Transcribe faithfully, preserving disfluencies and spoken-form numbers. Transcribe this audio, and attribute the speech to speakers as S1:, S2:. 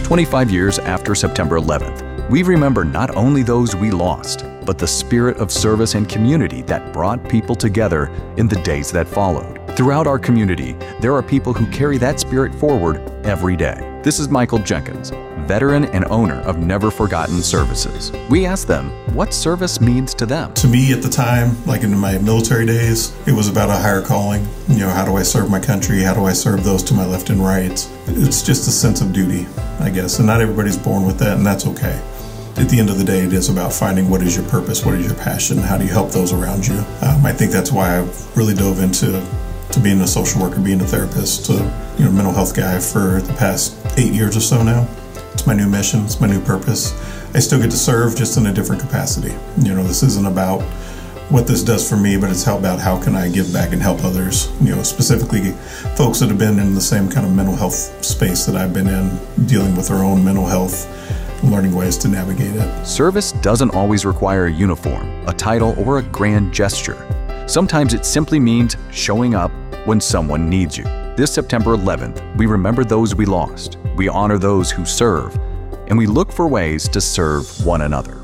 S1: twenty-five years after September eleventh, we remember not only those we lost, but the spirit of service and community that brought people together in the days that followed. Throughout our community, there are people who carry that spirit forward every day. This is Michael Jenkins, veteran and owner of Never Forgotten Services. We asked them what service means to them.
S2: To me at the time, like in my military days, it was about a higher calling. You know, how do I serve my country? How do I serve those to my left and right? It's just a sense of duty, I guess, and not everybody's born with that, and that's okay. At the end of the day, it is about finding what is your purpose, what is your passion, how do you help those around you. Um, I think that's why I've really dove into to being a social worker, being a therapist, to, you know, mental health guy for the past eight years or so now. It's my new mission, it's my new purpose. I still get to serve, just in a different capacity. You know, this isn't about what this does for me, but it's how about how can I give back and help others, you know, specifically folks that have been in the same kind of mental health space that I've been in, dealing with their own mental health, learning ways to navigate it.
S1: Service doesn't always require a uniform, a title, or a grand gesture. Sometimes it simply means showing up when someone needs you. This September eleventh, we remember those we lost, we honor those who serve, and we look for ways to serve one another.